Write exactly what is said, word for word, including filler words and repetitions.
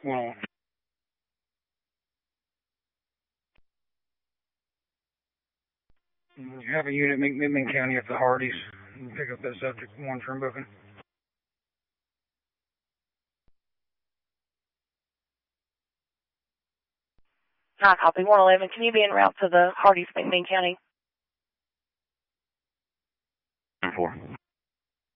Well, you have a unit in McMinn County at the Hardys. You can pick up that subject one from booking. Not copy. one eleven, can you be en route to the Hardys, McMinn County? four.